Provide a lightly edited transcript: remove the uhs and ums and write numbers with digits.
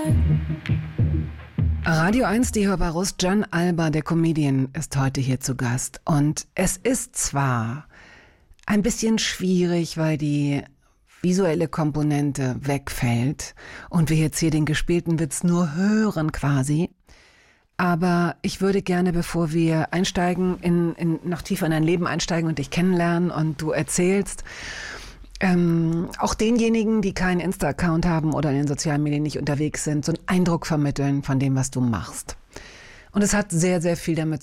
Radio 1, die Hörbarus, John Alba, der Comedian, ist heute hier zu Gast. Und es ist zwar ein bisschen schwierig, weil die visuelle Komponente wegfällt und wir jetzt hier den gespielten Witz nur hören quasi. Aber ich würde gerne, bevor wir einsteigen, noch tiefer in dein Leben einsteigen und dich kennenlernen und du erzählst, auch denjenigen, die keinen Insta-Account haben oder in den sozialen Medien nicht unterwegs sind, so einen Eindruck vermitteln von dem, was du machst. Und es hat sehr, sehr viel damit